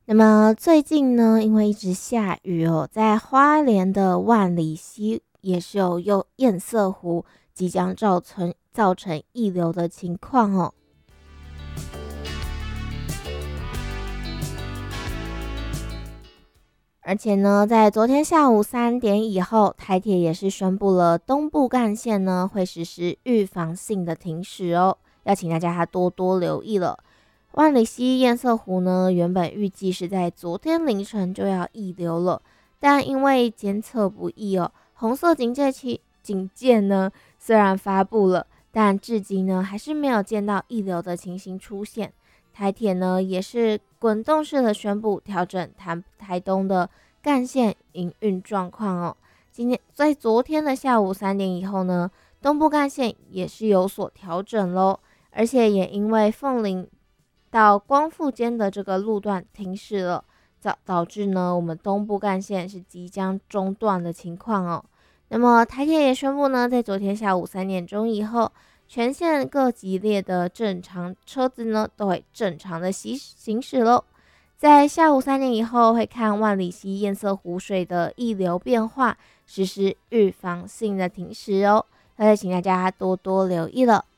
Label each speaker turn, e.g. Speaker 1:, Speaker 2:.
Speaker 1: 那么最近呢，因为一直下雨哦，在花莲的万里溪也是有堰塞湖即将造成溢流的情况哦。而且呢，在昨天下午3点以后，台铁也是宣布了东部干线呢会实施预防性的停驶哦，要请大家多多留意了。万里溪堰塞湖呢，原本预计是在昨天凌晨就要溢流了，但因为监测不易哦，红色警戒呢虽然发布了，但至今呢还是没有见到溢流的情形出现。台铁呢也是滚动式的宣布调整台东的干线营运状况哦。在昨天的下午3点以后呢，东部干线也是有所调整喽，而且也因为凤林到光复间的这个路段停驶了，导致呢我们东部干线是即将中断的情况哦。那么台铁也宣布呢，在昨天下午3点钟以后，全线各级列的正常车子呢，都会正常的行驶喽。在下午3点以后，会看万里溪堰塞湖水的溢流变化，实施预防性的停驶哦。那请大家多多留意了。